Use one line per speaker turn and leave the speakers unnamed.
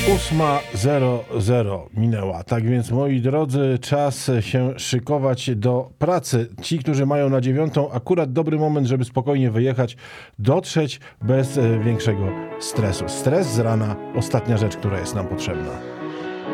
8:00 minęła. Tak więc, moi drodzy, czas się szykować do pracy. Ci, którzy mają na 9:00, akurat dobry moment, żeby spokojnie wyjechać, dotrzeć bez większego stresu. Stres z rana, ostatnia rzecz, która jest nam potrzebna.